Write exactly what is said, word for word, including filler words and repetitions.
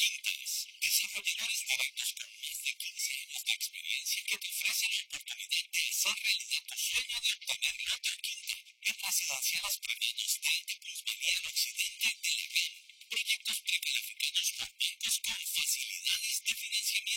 Intas, desarrolladores de retos con más de quince años de experiencia que te ofrecen la oportunidad de hacer realidad tu sueño de obtener nota quinta en residenciales premiados de alta plusvalía al occidente de la R E M. Proyectos precalificados por bancos con facilidades de financiamiento.